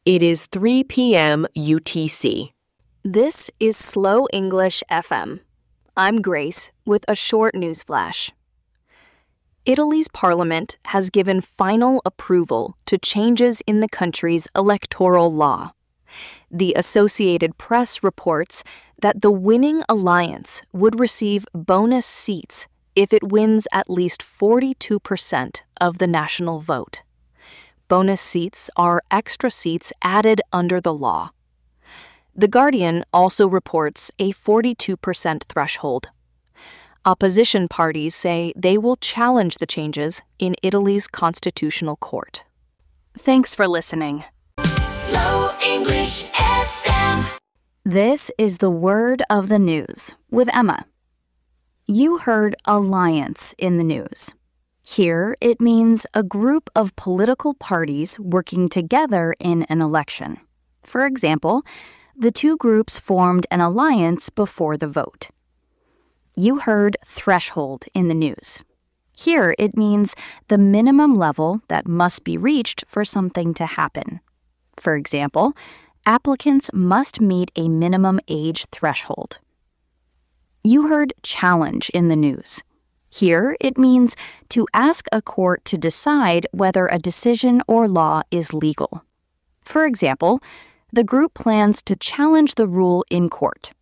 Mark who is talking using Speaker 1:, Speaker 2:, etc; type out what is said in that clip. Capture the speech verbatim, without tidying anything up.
Speaker 1: It is three p.m. U T C.
Speaker 2: This is Slow English F M. I'm Grace with a short news flash. Italy's parliament has given final approval to changes in the country's electoral law. The Associated Press reports that the winning alliance would receive bonus seats if it wins at least forty-two percent of the national vote. Bonus seats are extra seats added under the law. The Guardian also reports a forty-two percent threshold. Opposition parties say they will challenge the changes in Italy's constitutional court. Thanks for listening.
Speaker 3: Slow English F M.
Speaker 4: This is the word of the news with Emma. You heard alliance in the news. Here, it means a group of political parties working together in an election. For example, the two groups formed an alliance before the vote. You heard threshold in the news. Here, it means the minimum level that must be reached for something to happen. For example, applicants must meet a minimum age threshold. You heard challenge in the news. Here, it means to ask a court to decide whether a decision or law is legal. For example, the group plans to challenge the rule in court.